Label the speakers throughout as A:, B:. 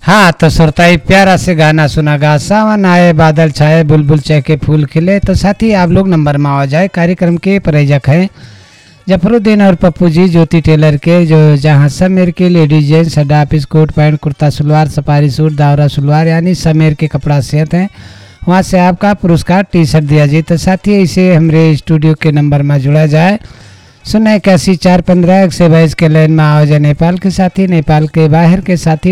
A: हाँ तो श्रोताई प्यारा से गाना सुना गा, सावन आए बादल छाए बुलबुल चहके फूल खिले। तो साथी आप लोग नंबर में आ जाए। कार्यक्रम के प्रायोजक हैं जफरुद्दीन और पप्पू जी ज्योति टेलर के, जो जहाँ समेर के लेडीज जेंट्स अड्डा office coat pant kurta salwar safari suit दावरा salwar यानी समेर के कपड़ा सेहत हैं, वहाँ से आपका पुरस्कार टी शर्ट दिया जी। तो साथी इसे हमारे स्टूडियो के नंबर में जुड़ा जाए 081-415-122 के लाइन में आओ जाए नेपाल के साथी, नेपाल के बाहर के साथी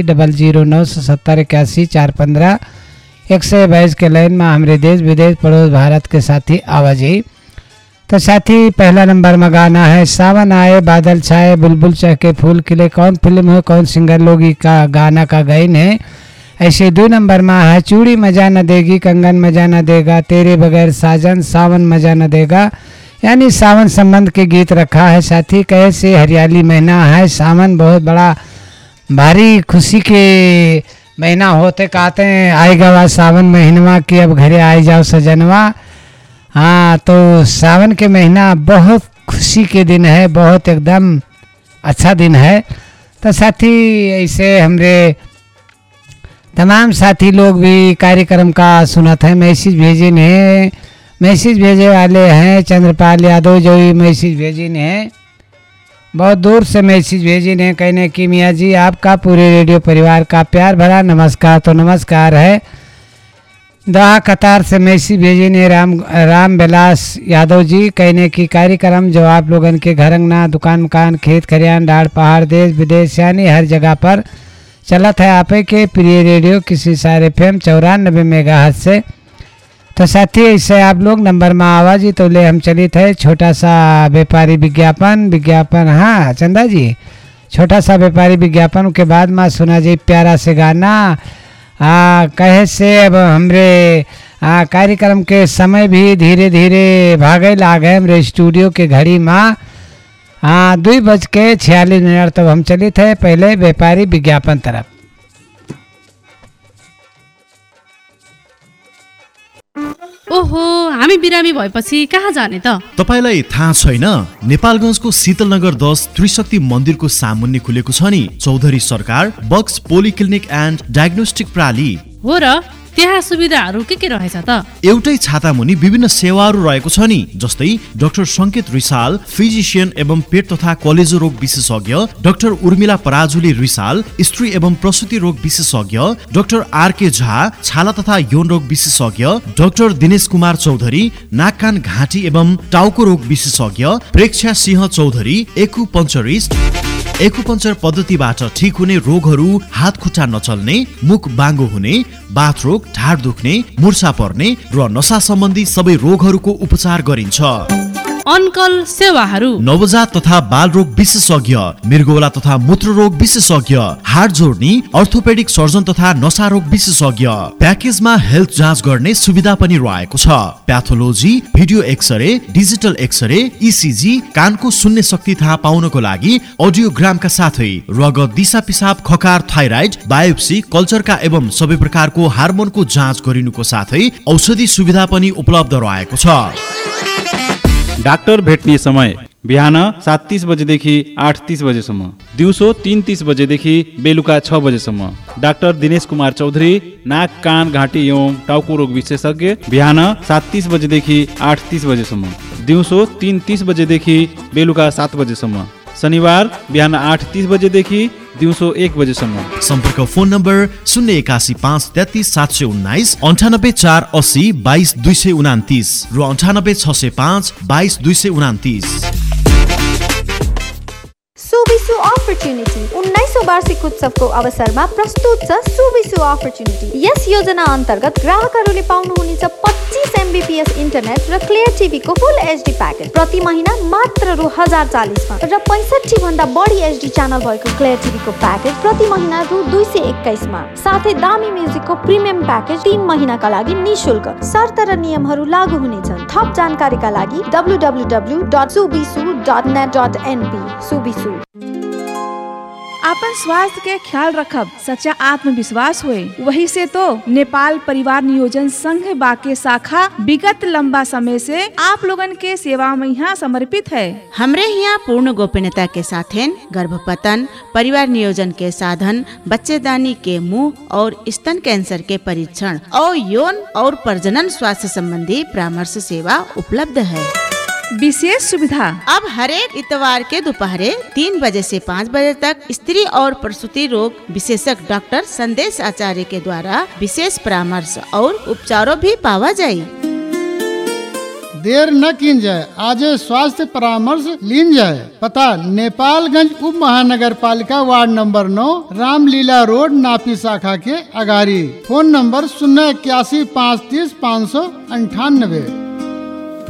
A: 0097081-415-122 के लाइन में हमारे देश विदेश पड़ोस भारत के साथी आवाजी। तो साथी पहला नंबर में गाना है सावन आए बादल छाए बुलबुल चहके फूल खिले। कौन फिल्म है, कौन सिंगर लोग का गाना का गायन है। ऐसे 2 नंबर में है चूड़ी मजा न देगी कंगन मजा न देगा, तेरे बगैर साजन सावन मजा न देगा, यानी सावन संबंध के गीत रखा है साथी। कैसे हरियाली महीना है सावन, बहुत बड़ा भारी खुशी के महीना होते कहते हैं आएगा वह सावन महीनवा कि अब घरे आए जाओ सजनवा। हाँ तो सावन के महीना बहुत खुशी के दिन है, बहुत एकदम अच्छा दिन है। तो साथी ऐसे हमारे तमाम साथी लोग भी कार्यक्रम का सुनत है, मैसेज भेजे वाले हैं चंद्रपाल यादव जो भी मैसेज भेजे हैं, बहुत दूर से मैसेज भेजे हैं कहने कि मियाँ जी आपका पूरे रेडियो परिवार का प्यार भरा नमस्कार। तो नमस्कार है। दहा कतार से मैसेज भेजे ने राम विलास यादव जी कहने की कार्यक्रम जो आप लोगन के घर अंगना दुकान मकान खेत खरियान डाड़ पहाड़ देश विदेश यानी हर जगह पर चलत है आपे के प्रिय रेडियो किसी सारे फेम 94 मेगाहर्ट्ज से। तो साथी इससे आप लोग नंबर में आवाज ही तो ले हम चलित है छोटा सा व्यापारी विज्ञापन। हाँ चंदा जी छोटा सा व्यापारी विज्ञापन के बाद में सुना जी प्यारा से गाना। कहे से अब हमरे कार्यक्रम के समय भी धीरे धीरे भागे लागे हमरे स्टूडियो के घड़ी में 2:46 तब हम चलित है पहले व्यापारी विज्ञापन तरफ।
B: ओहो हामी बिरामी भएपछि कहाँ जाने त?
C: तपाईलाई थाहा छैन नेपालगञ्जको शीतलनगर 10 त्रिशक्ति मन्दिरको सामुन्ने खुलेको छ नि चौधरी सरकार बक्स पोलिक्लिनिक एन्ड डायग्नोस्टिक प्रणाली।
B: हो र त्यहाँ सुविधाहरू के रहेछ त?
C: एउटै छाता मुनि विभिन्न सेवाहरू रहेको छ नि, जस्तै डाक्टर संकेत रिसाल फिजिशियन एवं पेट तथा कलेजो रोग विशेषज्ञ, डाक्टर उर्मिला पराजुली रिसाल स्त्री एवं प्रसूति रोग विशेषज्ञ, डाक्टर आरके झा छाला तथा यौन रोग विशेषज्ञ, डाक्टर दिनेश कुमार चौधरी नाक कान घाँटी एवं टाउको रोग विशेषज्ञ, प्रेक्षा सिंह चौधरी एक्युपंचर पद्धतिबाट ठीक हुने रोगहरू, हात खुट्टा नचल्ने, मुख बाङ्गो हुने, बाथ रोग, ढाड दुख्ने, मुर्छा पर्ने र नशा सम्बन्धी सबै रोगहरूको उपचार गरिन्छ।
B: अनकल सेवाहरू
C: नवजात तथा बाल रोग विशेषज्ञ, मृगौला तथा मूत्र रोग विशेषज्ञ, हाड जोड्ने अर्थोपेडिक सर्जन तथा नशा रोग विशेषज्ञ। प्याकेजमा हेल्थ जाँच गर्ने सुविधा पनि रहेको छ। Pathology, video x-ray, digital x-ray, ECG, कानको सुन्ने शक्ति थाहा पाउनको लागि अडियोग्रामका साथै रगत, दिशा पिसाब, खकार, थाइराइड, बायोप्सी, कल्चरका एवं सबै प्रकारको हार्मोनको जाँच गरिनुको साथै औषधि सुविधा पनि उपलब्ध रहेको छ।
D: डाक्टर भेट्ने समय बिहान 7:30 बजेदेखि 8:30 बजेसम्म, दिउँसो 3:30 बजेदेखि बेलुका 6 बजेसम्म। डाक्टर दिनेश कुमार चौधरी नाक कान घाँटी एवं टाउको रोग विशेषज्ञ बिहान 7:30 बजेदेखि 8:30 बजेसम्म, दिउँसो 3:30 बजेदेखि बेलुका 7 बजेसम्म। शनिबार बिहान 8:30 बजेदेखि दिउँसो 1 बजेसम्म।
C: सम्पर्क फोन नम्बर 081-533-719, 98-480 22-229 र 98-605 22-229।
E: सुबिसु अपर्च्युनिटी 19औं वार्षिक उत्सवको अवसरमा प्रस्तुत छ सुबिसु अपर्च्युनिटी। यस योजना अन्तर्गत ग्राहकहरूले पाउनुहुनेछ 25 MBPS इन्टरनेट र क्लियर टिभीको फुल HD प्याकेज प्रति महिना मात्र रु 1040 मा र 65 भन्दा बढी HD च्यानल भएको क्लियर टिभीको प्याकेज प्रति महिना रु 221 मा। साथै दामी म्युजिकको प्रिमियम प्याकेज 3 महिनाका लागि निशुल्क। शर्त र नियमहरू लागू हुनेछन्। थप जानकारीका लागि www.subisu.net.np। सुबिसु
F: अपन स्वास्थ्य के ख्याल रखब सच्चा आत्मविश्वास हुए। वही से तो नेपाल परिवार नियोजन संघ बाके शाखा विगत लंबा समय से आप लोगन के सेवा में यहाँ समर्पित है।
G: हमरे यहाँ पूर्ण गोपनीयता के साथ गर्भपतन, परिवार नियोजन के साधन, बच्चेदानी के मुंह और स्तन कैंसर के परीक्षण और यौन और प्रजनन स्वास्थ्य संबंधी परामर्श सेवा उपलब्ध है।
F: विशेष सुविधा
G: अब हरेक इतवार के दोपहर 3 बजे से 5 बजे तक स्त्री और प्रसूति रोग विशेषज्ञ डॉक्टर संदेश आचार्य के द्वारा विशेष परामर्श और उपचारों भी पावा जाये।
H: देर न किन जाए, आज स्वास्थ्य परामर्श लीन जाए। पता नेपालगंज उप महानगर पालिका वार्ड नंबर 9 रामलीला रोड नापी शाखा के अगाड़ी। Phone number 081 530 598।